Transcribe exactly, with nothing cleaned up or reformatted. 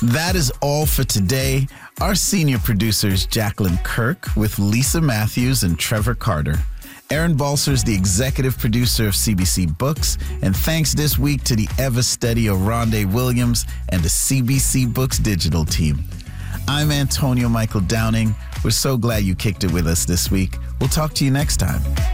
That is all for today. Our senior producer is Jacqueline Kirk with Lisa Matthews and Trevor Carter. Aaron Balser is the executive producer of C B C Books, and thanks this week to the ever-steady Oronde Williams and the C B C Books digital team. I'm Antonio Michael Downing. We're so glad you kicked it with us this week. We'll talk to you next time.